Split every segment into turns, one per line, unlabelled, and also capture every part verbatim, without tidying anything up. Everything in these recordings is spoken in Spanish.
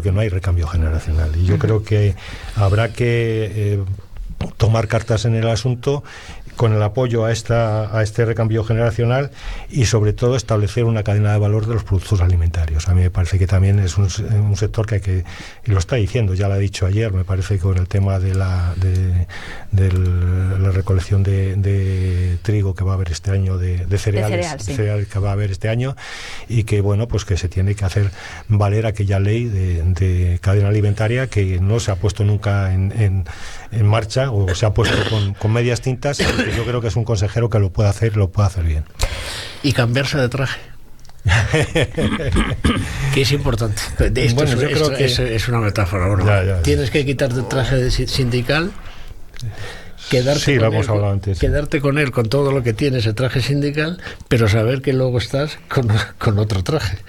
porque no hay recambio generacional. Y yo uh-huh. creo que habrá que eh, tomar cartas en el asunto con el apoyo a esta a este recambio generacional y sobre todo establecer una cadena de valor de los productos alimentarios. A mí me parece que también es un, un sector que hay que, y lo está diciendo, ya lo ha dicho ayer, me parece que con el tema de la de, de la recolección de, de trigo que va a haber este año, de, de cereales, de cereal, sí. cereales que va a haber este año, y que bueno, pues que se tiene que hacer valer aquella ley de, de cadena alimentaria que no se ha puesto nunca en, en, en marcha, o se ha puesto con, con medias tintas. Yo creo que es un consejero que lo puede hacer, lo puede hacer bien.
Y cambiarse de traje. Que es importante. Esto bueno, es, yo creo que es, es una metáfora. Bueno, ya, ya, tienes que quitarte el traje de sindical, quedarte,
sí,
con
lo hemos
él,
hablado antes,
quedarte
sí.
con él, con todo lo que tienes, el traje sindical, pero saber que luego estás con, con otro traje.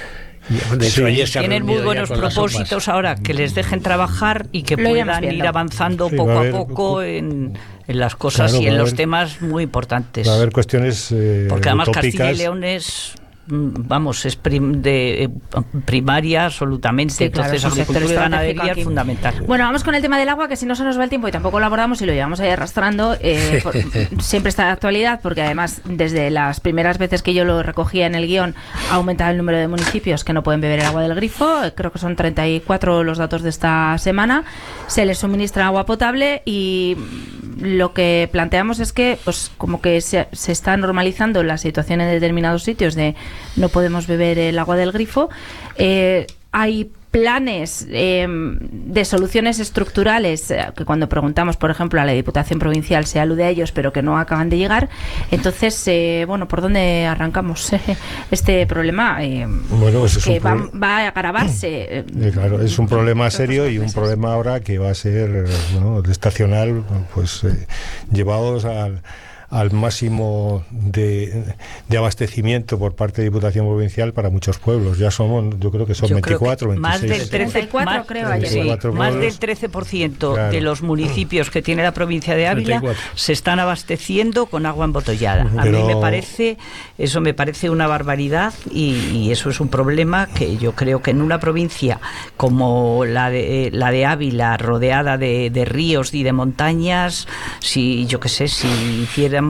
De hecho, sí, tienen muy buenos propósitos ahora, que les dejen trabajar y que puedan ir avanzando sí, poco a, a poco en, en las cosas claro, y en los haber, temas muy importantes.
Va a haber cuestiones eh,
porque además
utópicas.
Castilla y León es, vamos, es prim, de eh, primaria absolutamente, sí, claro, entonces agricultura y ganadería es fundamental.
Bueno, vamos con el tema del agua, que si no se nos va el tiempo y tampoco lo abordamos y lo llevamos ahí arrastrando, eh, por, siempre está de actualidad, porque además desde las primeras veces que yo lo recogía en el guión ha aumentado el número de municipios que no pueden beber el agua del grifo, creo que son treinta y cuatro los datos de esta semana, se les suministra agua potable y lo que planteamos es que pues como que se, se está normalizando la situación en determinados sitios de no podemos beber el agua del grifo. Eh, hay planes eh, de soluciones estructurales eh, que cuando preguntamos, por ejemplo, a la Diputación Provincial se alude a ellos, pero que no acaban de llegar. Entonces, eh, bueno, ¿por dónde arrancamos este problema? Eh,
bueno, pues es
que
un
va,
pro...
va a agravarse.
Eh, claro, es un problema serio y un problema ahora que va a ser, bueno, estacional, pues eh, llevados al al máximo de, de abastecimiento por parte de Diputación Provincial para muchos pueblos. Ya somos, yo creo que son yo veinticuatro,
que
veintiséis.
Más del trece, más, creo, ayer. Sí, más del trece por ciento claro. de los municipios que tiene la provincia de Ávila treinta y cuatro se están abasteciendo con agua embotellada. A Pero... mí me parece, eso me parece una barbaridad y, y eso es un problema que yo creo que en una provincia como la de, la de Ávila, rodeada de, de ríos y de montañas, si yo qué sé, si hiciéramos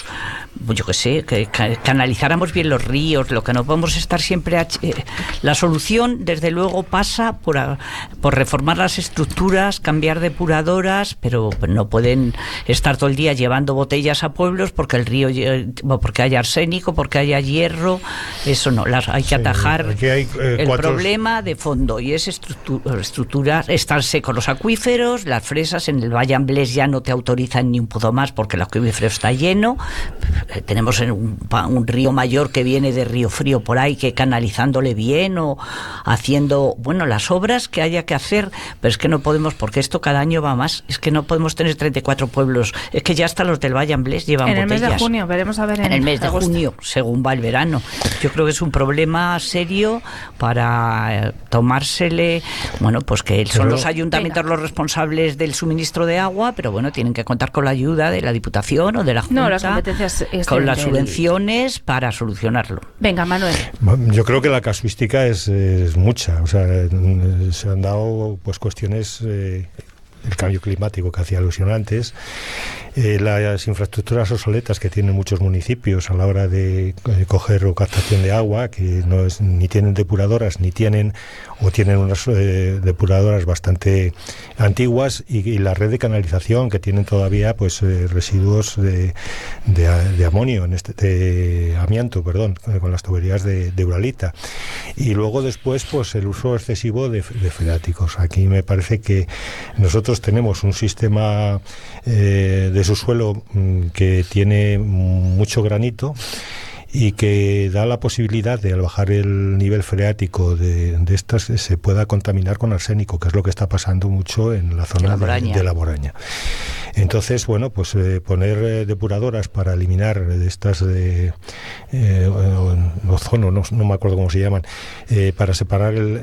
yo qué sé, que, que, que analizáramos bien los ríos, lo que no podemos estar siempre a, eh, la solución desde luego pasa por, a, por reformar las estructuras, cambiar depuradoras, pero no pueden estar todo el día llevando botellas a pueblos porque el río, porque haya arsénico, porque haya hierro, eso no, las, hay que sí, atajar hay, eh, el cuatro... problema de fondo y es estructura, estructuras, están secos los acuíferos, las fresas en el Valle Amblés ya no te autorizan ni un pudo más porque el acuífero está lleno. Tenemos un, un río mayor que viene de Río Frío por ahí, que canalizándole bien o haciendo, bueno, las obras que haya que hacer, pero es que no podemos, porque esto cada año va más, es que no podemos tener treinta y cuatro pueblos, es que ya hasta los del Valle Amblés llevan
en
botellas.
En el mes de junio, veremos a ver en,
en el mes de
agosto.
junio, según va el verano. Yo creo que es un problema serio para tomársele, bueno, pues que son pero, los ayuntamientos venga. los responsables del suministro de agua, pero bueno, tienen que contar con la ayuda de la Diputación o de la Junta.
No, las competencias
con las subvenciones para solucionarlo.
Venga, Manuel.
Yo creo que la casuística es, es mucha. O sea, se han dado pues cuestiones, eh, el cambio climático que hacía alusión antes, eh, las infraestructuras obsoletas que tienen muchos municipios a la hora de eh, coger o captación de agua, que no es, ni tienen depuradoras, ni tienen, o tienen unas eh, depuradoras bastante antiguas, y, y la red de canalización que tienen todavía pues eh, residuos de, de, de amonio, en este, de amianto, perdón, con las tuberías de, de uralita. Y luego después pues el uso excesivo de, de freáticos. Aquí me parece que nosotros tenemos un sistema eh, de subsuelo mmm, que tiene mucho granito y que da la posibilidad de, al bajar el nivel freático de, de estas, se pueda contaminar con arsénico, que es lo que está pasando mucho en la zona de, de la Moraña. Entonces, bueno, pues eh, poner eh, depuradoras para eliminar de estas de eh, ozono, no, no me acuerdo cómo se llaman, eh, para separar el,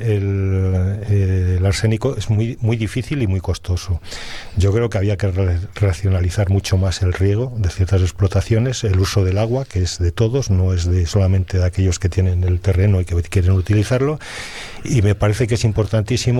el, el arsénico es muy, muy difícil y muy costoso. Yo creo que había que re- racionalizar mucho más el riego de ciertas explotaciones, el uso del agua, que es de todos, no es de solamente de aquellos que tienen el terreno y que quieren utilizarlo, y me parece que es importantísimo